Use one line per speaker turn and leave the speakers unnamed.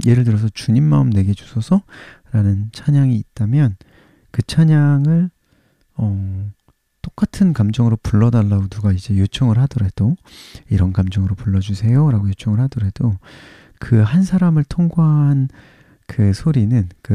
예를 들어서 주님 마음 내게 주소서 라는 찬양이 있다면 그 찬양을 똑같은 감정으로 불러달라고 누가 이제 요청을 하더라도, 이런 감정으로 불러주세요 라고 요청을 하더라도 그 한 사람을 통과한 그 소리는, 그